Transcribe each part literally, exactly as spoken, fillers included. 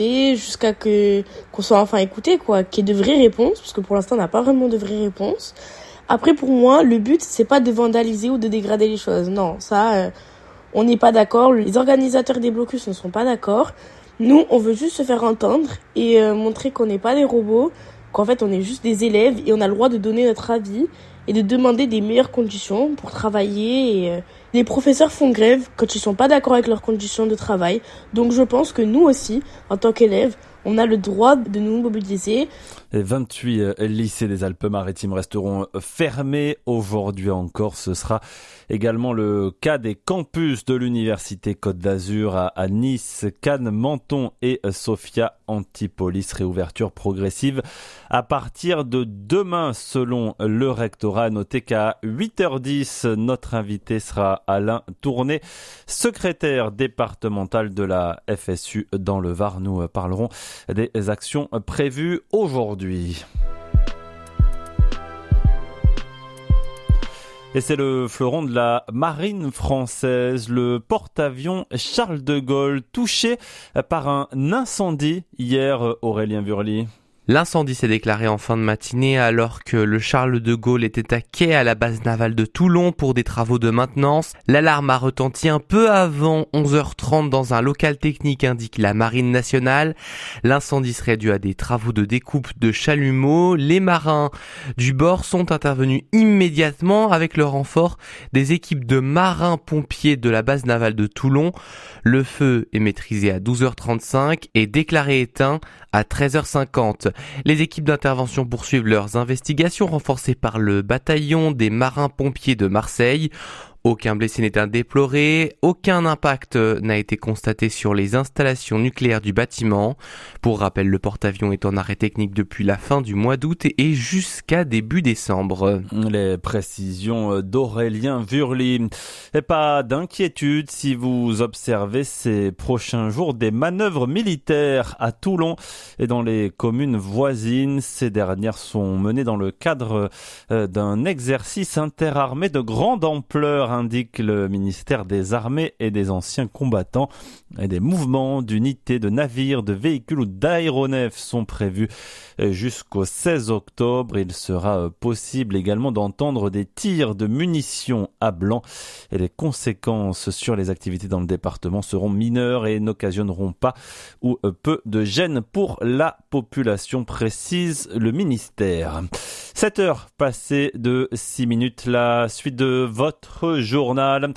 Et jusqu'à que qu'on soit enfin écouté, quoi, qu'il y ait de vraies réponses, parce que pour l'instant on n'a pas vraiment de vraies réponses. Après, pour moi, le but c'est pas de vandaliser ou de dégrader les choses. Non, ça, euh, on n'est pas d'accord. Les organisateurs des blocus ne sont pas d'accord. Nous, on veut juste se faire entendre et euh, montrer qu'on n'est pas des robots, qu'en fait on est juste des élèves et on a le droit de donner notre avis et de demander des meilleures conditions pour travailler. Et, euh, les professeurs font grève quand ils sont pas d'accord avec leurs conditions de travail. Donc je pense que nous aussi, en tant qu'élèves, on a le droit de nous mobiliser. Les vingt-huit lycées des Alpes-Maritimes resteront fermés aujourd'hui encore. Ce sera également le cas des campus de l'Université Côte d'Azur à, à Nice, Cannes, Menton et Sophia Antipolis. Réouverture progressive à partir de demain selon le rectorat. Notez qu'à huit heures dix, notre invité sera Alain Tourné, secrétaire départemental de la F S U dans le Var. Nous parlerons des actions prévues aujourd'hui. Et c'est le fleuron de la marine française, le porte-avions Charles de Gaulle, touché par un incendie hier, Aurélien Burly. L'incendie s'est déclaré en fin de matinée alors que le Charles de Gaulle était à quai à la base navale de Toulon pour des travaux de maintenance. L'alarme a retenti un peu avant onze heures trente dans un local technique, indique la Marine nationale. L'incendie serait dû à des travaux de découpe de chalumeaux. Les marins du bord sont intervenus immédiatement avec le renfort des équipes de marins-pompiers de la base navale de Toulon. Le feu est maîtrisé à douze heures trente-cinq et déclaré éteint à treize heures cinquante. Les équipes d'intervention poursuivent leurs investigations renforcées par le bataillon des marins-pompiers de Marseille. Aucun blessé n'est à déplorer, aucun impact n'a été constaté sur les installations nucléaires du bâtiment. Pour rappel, le porte-avions est en arrêt technique depuis la fin du mois d'août et jusqu'à début décembre. Les précisions d'Aurélien Burly. Et pas d'inquiétude si vous observez ces prochains jours des manœuvres militaires à Toulon et dans les communes voisines. Ces dernières sont menées dans le cadre d'un exercice interarmé de grande ampleur, indique le ministère des Armées et des Anciens Combattants. Et des mouvements d'unités, de navires, de véhicules ou d'aéronefs sont prévus jusqu'au seize octobre. Il sera possible également d'entendre des tirs de munitions à blanc. Et les conséquences sur les activités dans le département seront mineures et n'occasionneront pas ou peu de gêne pour la population, précise le ministère. sept heures passées de six minutes, la suite de votre journal.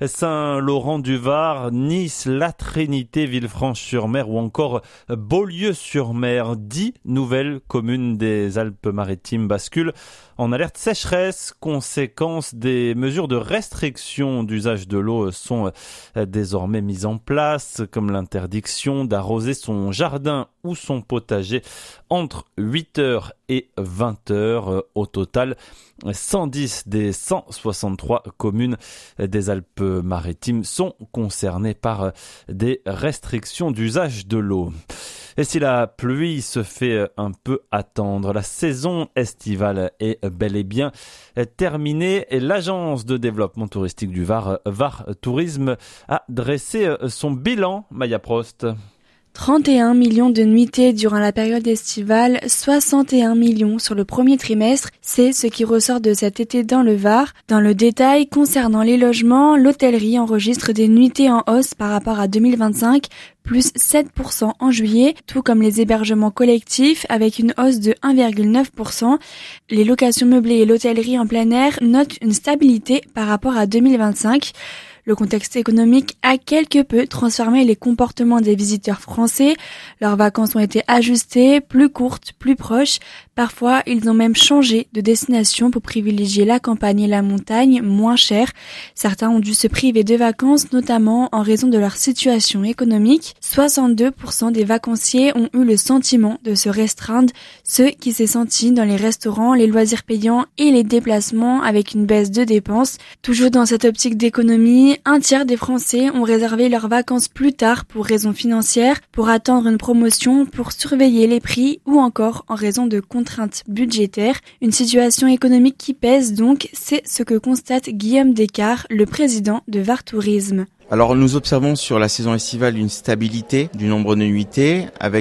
Saint-Laurent-du-Var, Nice, La Trinité, Villefranche-sur-Mer ou encore Beaulieu-sur-Mer. Dix nouvelles communes des Alpes-Maritimes basculent en alerte sécheresse. Conséquence, des mesures de restriction d'usage de l'eau sont désormais mises en place, comme l'interdiction d'arroser son jardin ou son potager entre huit heures et vingt heures. Au total, cent dix des cent soixante-trois communes des Alpes-Maritimes sont concernées par des restrictions d'usage de l'eau. Et si la pluie se fait un peu attendre, la saison estivale est bel et bien terminée. Et l'agence de développement touristique du Var, Var Tourisme, a dressé son bilan. Maya Prost. trente et un millions de nuitées durant la période estivale, soixante et un millions sur le premier trimestre, c'est ce qui ressort de cet été dans le Var. Dans le détail, concernant les logements, l'hôtellerie enregistre des nuitées en hausse par rapport à deux mille vingt-cinq, plus sept pour cent en juillet, tout comme les hébergements collectifs avec une hausse de un virgule neuf pour cent. Les locations meublées et l'hôtellerie en plein air notent une stabilité par rapport à deux mille vingt-cinq. Le contexte économique a quelque peu transformé les comportements des visiteurs français. Leurs vacances ont été ajustées, plus courtes, plus proches. Parfois, ils ont même changé de destination pour privilégier la campagne et la montagne, moins chères. Certains ont dû se priver de vacances, notamment en raison de leur situation économique. soixante-deux pour cent des vacanciers ont eu le sentiment de se restreindre, ce qui s'est senti dans les restaurants, les loisirs payants et les déplacements avec une baisse de dépenses. Toujours dans cette optique d'économie, un tiers des Français ont réservé leurs vacances plus tard pour raisons financières, pour attendre une promotion, pour surveiller les prix ou encore en raison de contraintes contraintes budgétaires. Une situation économique qui pèse donc, c'est ce que constate Guillaume Descartes, le président de V A R Tourisme. Alors nous observons sur la saison estivale une stabilité du nombre de nuitées avec